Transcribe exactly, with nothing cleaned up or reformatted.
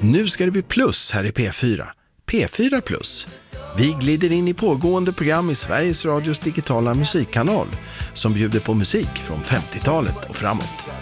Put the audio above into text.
Nu ska det bli plus här i P fyra. P fyra plus. Vi glider in i pågående program i Sveriges Radios digitala musikkanal som bjuder på musik från femtiotalet och framåt.